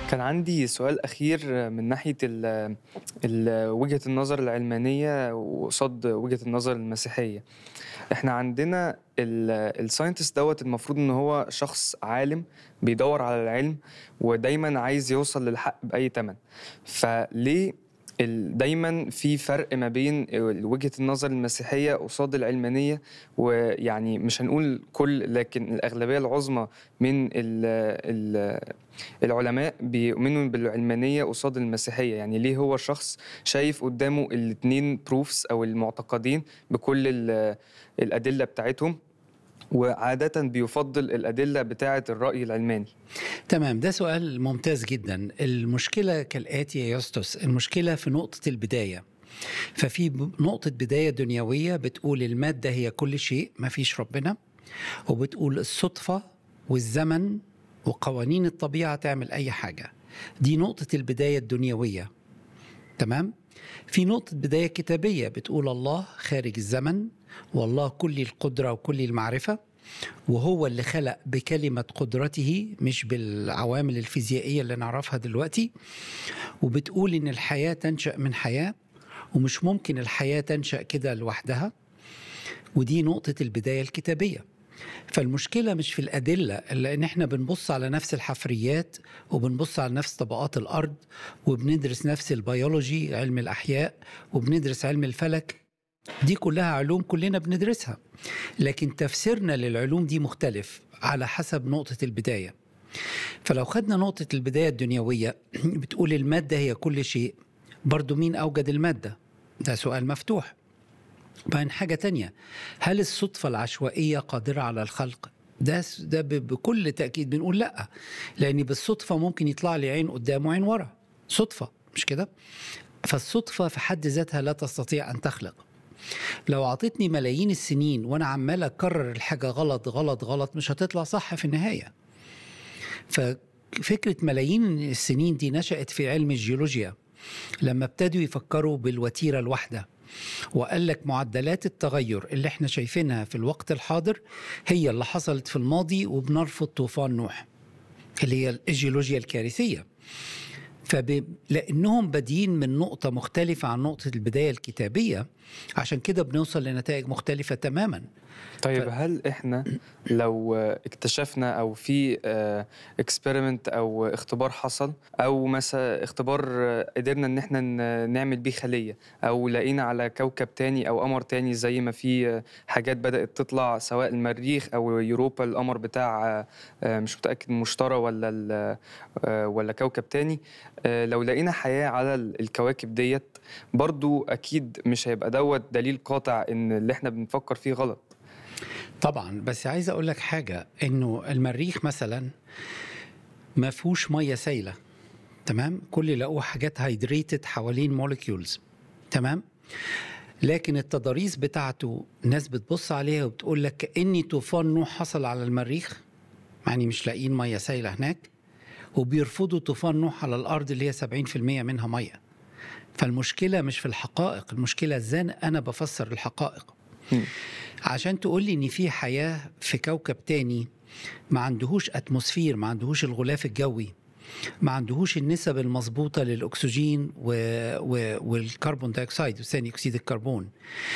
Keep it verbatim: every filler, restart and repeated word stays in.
كان عندي سؤال أخير من ناحية ال ال وجهة النظر العلمانية وقصاد وجهة النظر المسيحية. إحنا عندنا ال الscientist دوّة المفروض إن هو شخص عالم بيدوّر على العلم، ودايمًا عايز يوصل للحق بأي تمن. فليه ال دايمًا في فرق ما بين ال وجهة النظر المسيحية قصاد العلمانية؟ ويعني مش هنقول كل، لكن الأغلبية العظمى من ال ال العلماء بيؤمنوا بالعلمانية قصاد المسيحية. يعني ليه هو شخص شايف قدامه الاتنين proofs أو المعتقدين بكل ال الأدلة بتاعتهم، وعادةً بيفضّل الأدلة بتاعة الرأي العلماني؟ تمام، ده سؤال ممتاز جدا. المشكلة كالآتي يا يسطس، المشكلة في نقطة البداية. ففي ب- نقطة بداية دنيوية بتقول المادة هي كل شيء، ما فيش ربنا، وبتقول الصدفة والزمن وقوانين الطبيعة تعمل أي حاجة. دي نقطة البداية الدنيوية. تمام. في نقطة بداية كتابية بتقول الله خارج الزمن، والله كل القدرة وكل المعرفة، وهو اللي خلق بكلمة قدرته مش بالعوامل الفيزيائية اللي نعرفها دلوقتي. وبتقول إن الحياة تنشأ من حياة، ومش ممكن الحياة تنشأ كده لوحدها. ودي نقطة البداية الكتابية. فالمشكلة مش في الأدلة، لأن احنا بنبص على نفس الحفريات، وبنبص على نفس طبقات الأرض، وبندرس نفس البيولوجي علم الأحياء، وبندرس علم الفلك. دي كلها علوم كلنا بندرسها، لكن تفسيرنا للعلوم دي مختلف على حسب نقطة البداية. فلو خدنا نقطة البداية الدنيوية بتقول المادة هي كل شيء، برضو مين أوجد المادة؟ ده سؤال مفتوح. بعدين حاجة تانية، هل الصدفة العشوائية قادرة على الخلق؟ ده ده ب- بكل تأكيد بنقول لأ، لأن بالصدفة ممكن يطلع لي عين قدام وعين ورا، صدفة مش كده؟ فالصدفة في حد ذاتها لا تستطيع أن تخلق. لو عطيتني ملايين السنين وأنا عمال أكرر الحاجة غلط غلط غلط، مش هتطلع صح في النهاية. ففكرة ملايين السنين دي نشأت في علم الجيولوجيا، لما ابتدوا يفكروا بالوتيرة الواحدة، وقال لك معدلات التغير اللي احنا شايفينها في الوقت الحاضر هي اللي حصلت في الماضي، وبنرفض طوفان نوح اللي هي الجيولوجيا الكارثية. فلأنهم بادئين من نقطة مختلفة عن نقطة البداية الكتابية، عشان كده بنوصل لنتائج مختلفة تماما. ف... طيب هل إحنا لو اكتشفنا أو في آه، experiment أو اختبار حصل، أو مثلا اختبار آه، قدرنا إن إحنا ن- نعمل بيه خلية، أو لقينا على كوكب تاني أو قمر تاني، زي ما في آه، حاجات بدأت تطلع سواء المريخ أو يوروبا القمر بتاع آه، آه، مش متأكد المشتري ولا ال- آه، ولا كوكب تاني. آه، لو لقينا حياة على ال- الكواكب ديت، برضو أكيد مش هيبقى دوت دليل قاطع إن اللي إحنا بنفكر فيه غلط. طبعا، بس عايز أقول لك حاجة، إنه المريخ مثلا ما فيهوش مية سايلة. تمام، كل اللي لقوه حاجات هيدريتد حوالين موليكيولز. تمام. لكن التضاريس بتاعته ناس بتبص عليها وبتقول لك كأني طوفان نوح حصل على المريخ، يعني مش لاقيين مية سايلة هناك، وبيرفضوا طوفان نوح على الأرض اللي هي سبعين في المية منها مية. فالمشكلة مش في الحقائق، المشكلة ازاي أنا بفسر الحقائق. مم. عشان تقولي إن في حياة في كوكب تاني ما عندهوش أتموسفير، ما عندهوش الغلاف الجوي، ما عندهوش النسب المظبوطة للأكسجين و... و... والكربون دايوكسيد وثاني أكسيد الكربون،